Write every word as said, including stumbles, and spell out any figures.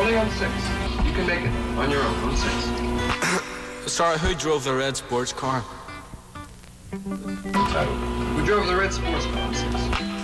Only on six. You can make it on your own on six. Sorry, who drove the red sports car? Who drove the red sports car on six?